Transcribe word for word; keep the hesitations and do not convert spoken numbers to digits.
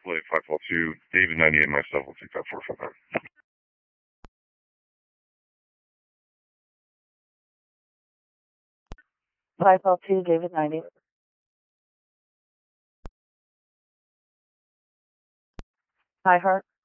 Play five four two, David ninety-eight, myself will take that four five nine. five four two, David ninety. Hi, Heart.